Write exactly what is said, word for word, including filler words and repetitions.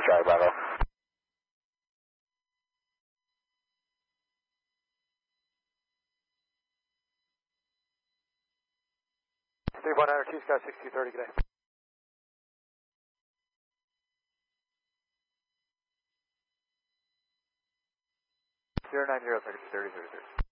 Charlie Bravo. three one nine, T Sky sixty thirty, good day. zero nine zero, thirty, thirty, thirty, thirty.